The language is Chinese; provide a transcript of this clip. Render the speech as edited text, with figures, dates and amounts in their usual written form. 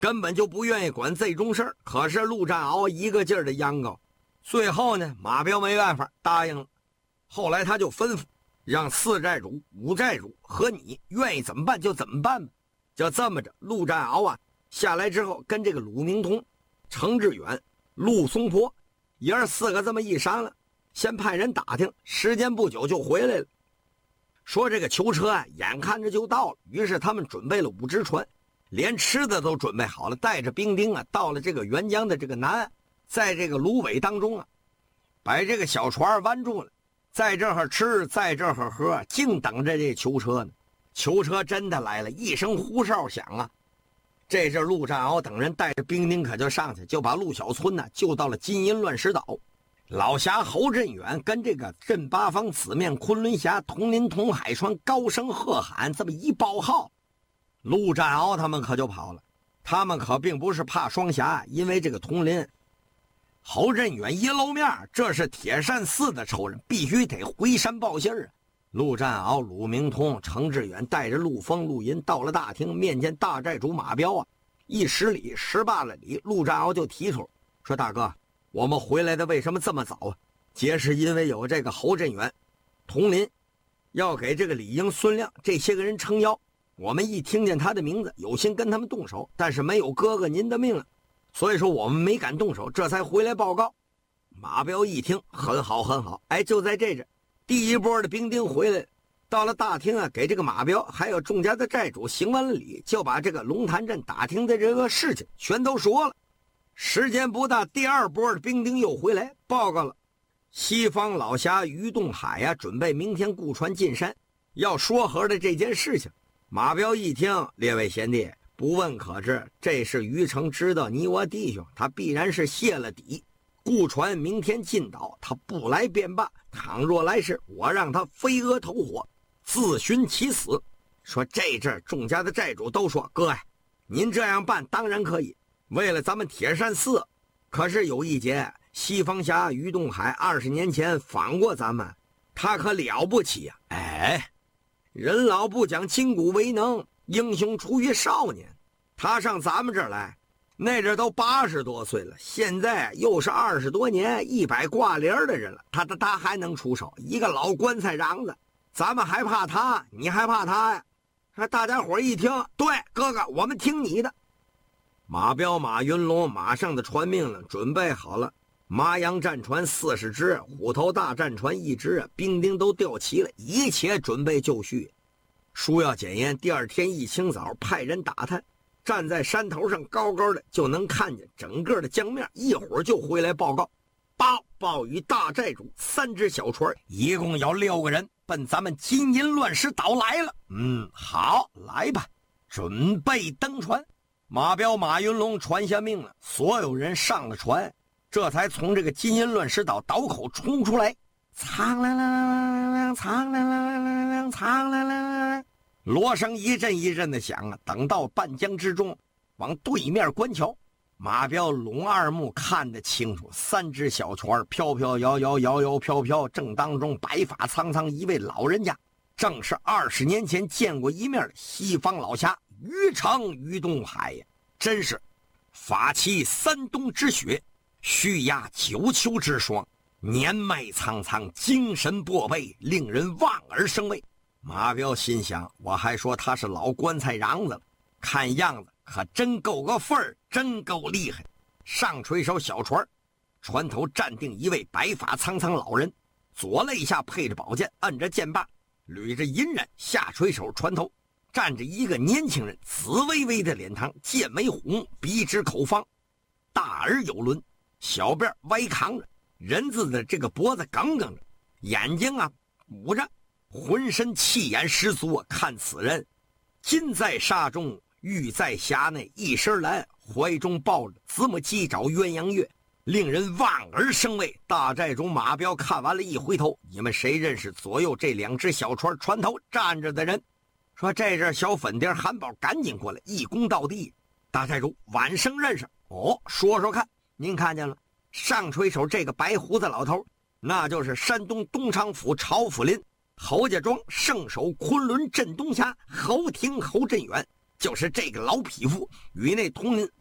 根本就不愿意管这种事儿。可是陆占鳌一个劲儿的央告，最后呢，马彪没办法答应了。后来他就吩咐让4寨主、5寨主和你愿意怎么办就怎么办吧。就这么着，陆占鳌啊下来之后，跟这个鲁明通、程志远、陆松坡爷儿4个这么一商量，先派人打听，时间不久就回来了。说这个囚车啊，眼看着就到了，于是他们准备了5只船，连吃的都准备好了，带着兵丁啊，到了这个沅江的这个南岸，在这个芦苇当中啊，把这个小船弯住了，在这儿吃，在这儿喝，净等着这囚车呢。囚车真的来了，一声呼哨响啊，这阵陆占鳌等人带着兵丁可就上去，就把陆小村呢救到了金银乱石岛。老侠侯振远跟这个镇八方四面昆仑峡统领统海川高声喝喊，这么一报号，陆占鳌他们可就跑了。他们可并不是怕双峡，因为这个统领侯振远一露面，这是铁扇寺的仇人，必须得回山报信啊。陆占鳌、鲁明通、程志远带着陆丰、陆银到了大厅，面见大寨主马彪啊，一施礼，10罢了礼。陆占鳌就提出说：“大哥，我们回来的为什么这么早啊？皆是因为有这个侯振远统领要给这个李应、孙亮这些个人撑腰，我们一听见他的名字，有心跟他们动手，但是没有哥哥您的命令，所以说我们没敢动手，这才回来报告。”马彪一听，很好很好。哎，就在这阵，第一波的兵丁回来了，到了大厅啊，给这个马彪还有众家的寨主行完了礼，就把这个龙潭镇打听的这个事情全都说了。时间不大，第2波的兵丁又回来报告了，西方老侠于洞海呀，准备明天雇船进山，要说和的这件事情。马彪一听，列位贤弟，不问可知，这是于成知道你我弟兄，他必然是泄了底，雇船明天进岛，他不来便罢，倘若来时，我让他飞蛾投火，自寻其死。说这阵众家的寨主都说：“哥呀，您这样办当然可以，为了咱们铁扇寺。可是有一节，西方侠于洞海20年前访过咱们，他可了不起呀！哎，人老不讲筋骨为能，英雄出于少年。他上咱们这儿来，那阵都80多岁了，现在又是20多年100挂帘的人了，他还能出手？一个老棺材瓤子，咱们还怕他？你还怕他呀？”大家伙一听，对，哥哥，我们听你的。马彪、马云龙马上的传命令准备好了，麻阳战船40只，虎头大战船1只，兵丁都调齐了，一切准备就绪。书要检验，第2天一清早派人打探，站在山头上高高的就能看见整个的江面，一会儿就回来报告。报与大寨主，3只小船，一共有6个人，奔咱们金银乱石岛来了。好，来吧，准备登船。马彪、马云龙传下命令，所有人上了船，这才从这个金银乱石岛岛口冲出来。苍啷啷啷啷，苍啷啷啷啷，苍啷啷啷，锣声一阵一阵的响啊。等到半江之中，往对面观瞧，马彪拢2目看得清楚，3只小船飘飘摇摇，摇摇飘飘，正当中白发苍苍一位老人家，正是20年前见过一面的西方老侠于成于洞海呀！真是发起3冬之雪，续压9秋之霜，年迈苍苍，精神勃勃，令人望而生畏。马彪心想，我还说他是老棺材瓤子了，看样子可真够个份儿，真够厉害。上垂手小船，船头站定一位白发苍苍老人，左肋下配着宝剑，摁着剑把，捋着银髯，下垂手船头站着一个年轻人，紫微微的脸庞，剑眉红，鼻直口方，大耳有轮，小辫歪扛着，人字的这个脖子梗梗着，眼睛啊捂着，浑身气焰十足啊。看此人，金在沙中，玉在匣内，一身蓝，怀中抱着子母鸡爪鸳鸯月，令人望而生畏。大寨主马彪看完了，一回头，你们谁认识左右这2只小船船头站着的人？说这阵小粉丁韩宝赶紧过来，一躬到地。大寨主晚生认识。哦，说说看，您看见了？上垂手这个白胡子老头，那就是山东东昌府朝府林侯家庄圣守昆仑镇东峡侯廷侯振远， 就是这个老匹夫与那同人